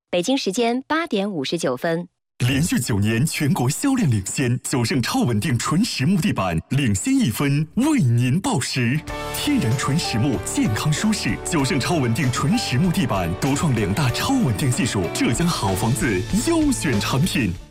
北京时间8:59。 连续9年全国销量领先，9胜超稳定纯实木地板领先1分，为您报时。天然纯实木，健康舒适，9胜超稳定纯实木地板独创2大超稳定技术，浙江好房子优选产品。